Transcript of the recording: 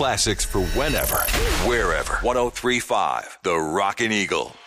classics for whenever, wherever. 103.5 The Rockin' Eagle.